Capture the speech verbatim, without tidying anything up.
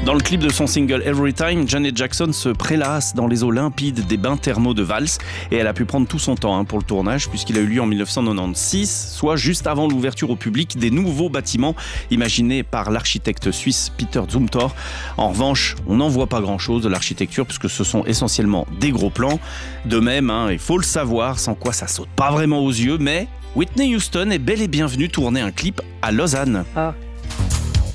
Dans le clip de son single Every Time, Janet Jackson se prélasse dans les eaux limpides des bains thermaux de Vals et elle a pu prendre tout son temps hein, pour le tournage puisqu'il a eu lieu en dix-neuf cent quatre-vingt-seize, soit juste avant l'ouverture au public des nouveaux bâtiments imaginés par l'architecte suisse Peter Zumthor. En revanche, on n'en voit pas grand-chose de l'architecture puisque ce sont essentiellement des gros plans. De même, hein, il faut le savoir, sans quoi ça saute pas vraiment aux yeux, mais Whitney Houston est bel et bien venue tourner un clip à Lausanne. Ah.